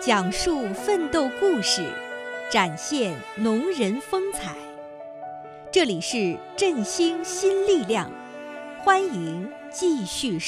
讲述奋斗故事，展现农人风采。这里是振兴新力量，欢迎继续